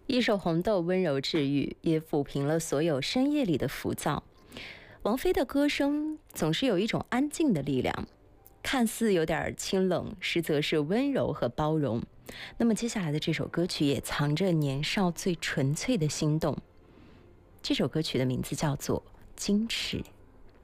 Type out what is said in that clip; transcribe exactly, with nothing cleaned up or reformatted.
一首《红豆》温柔治愈，也抚平了所有深夜里的浮躁。王菲的歌声总是有一种安静的力量，看似有点清冷，实则是温柔和包容。那么接下来的这首歌曲也藏着年少最纯粹的心动。这首歌曲的名字叫做《矜持》。